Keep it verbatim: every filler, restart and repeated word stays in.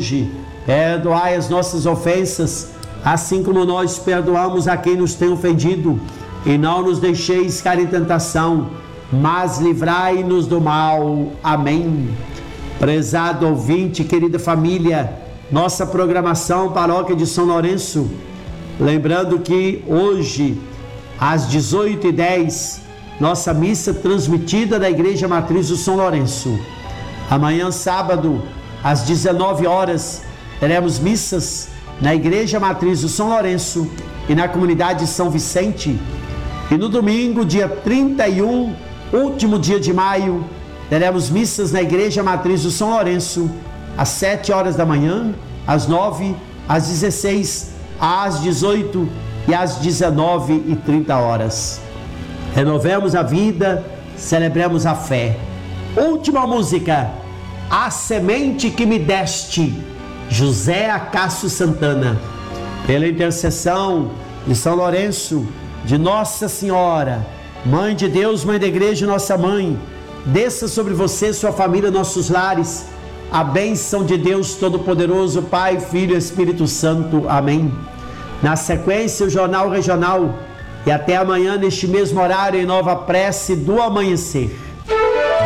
hoje. Perdoai as nossas ofensas, assim como nós perdoamos a quem nos tem ofendido. E não nos deixeis cair em tentação, mas livrai-nos do mal. Amém. Prezado ouvinte, querida família, nossa programação Paróquia de São Lourenço, lembrando que hoje, às dezoito e dez, nossa missa transmitida da Igreja Matriz do São Lourenço. Amanhã, sábado, às dezenove horas, teremos missas na Igreja Matriz do São Lourenço e na comunidade de São Vicente. E no domingo, dia trinta e um, último dia de maio, teremos missas na Igreja Matriz do São Lourenço, às sete horas da manhã, às nove, às dezesseis, às dezoito e às dezenove e trinta horas. Renovemos a vida, celebremos a fé. Última música, A Semente que Me Deste, José Acácio Santana. Pela intercessão de São Lourenço, de Nossa Senhora, Mãe de Deus, Mãe da Igreja, nossa Mãe, desça sobre você, sua família, nossos lares, a bênção de Deus Todo-Poderoso, Pai, Filho e Espírito Santo. Amém. Na sequência, o Jornal Regional. E até amanhã, neste mesmo horário, em nova prece do amanhecer.